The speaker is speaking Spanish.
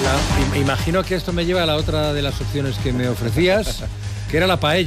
Imagino que esto me lleva a la otra de las opciones que me ofrecías, que era la paella.